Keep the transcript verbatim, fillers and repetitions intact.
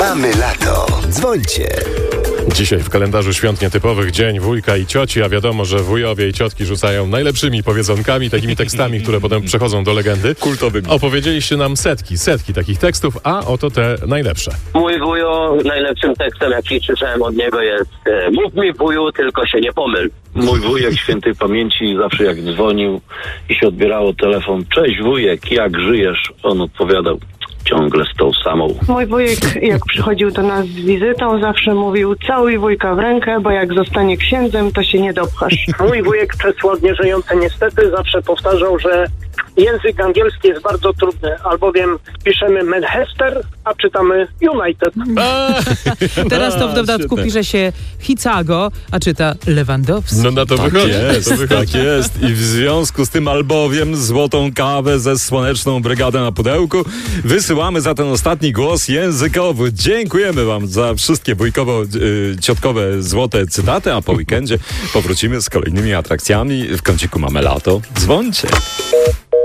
Mamy lato. Dzwońcie. Dzisiaj w kalendarzu świąt nietypowych dzień wujka i cioci, a wiadomo, że wujowie i ciotki rzucają najlepszymi powiedzonkami, takimi tekstami, które potem przechodzą do legendy. Kultowymi. Opowiedzieliście nam setki, setki takich tekstów, a oto te najlepsze. Mój wujo, najlepszym tekstem, jaki słyszałem od niego jest e, mów mi wuju, tylko się nie pomyl. Mój wujek świętej pamięci zawsze jak dzwonił i się odbierało telefon, cześć wujek, jak żyjesz? On odpowiadał, ciągle z tą samą. Mój wujek, jak przychodził do nas z wizytą, zawsze mówił, całuj wujka w rękę, bo jak zostanie księdzem, to się nie dopchasz. Mój wujek przesłodnie żyjący niestety zawsze powtarzał, że język angielski jest bardzo trudny, albowiem piszemy Manchester, a czytamy United. A, Teraz to w dodatku świetne. pisze się Chicago, a czyta Lewandowski. No na to Tak wychodzi. jest, to wychodzi. tak jest. I w związku z tym albowiem złotą kawę ze słoneczną brygadę na pudełku wysyłamy za ten ostatni głos językowy. Dziękujemy wam za wszystkie wujkowo-ciotkowe złote cytaty, a po weekendzie powrócimy z kolejnymi atrakcjami. W kąciku mamy lato. Dzwońcie.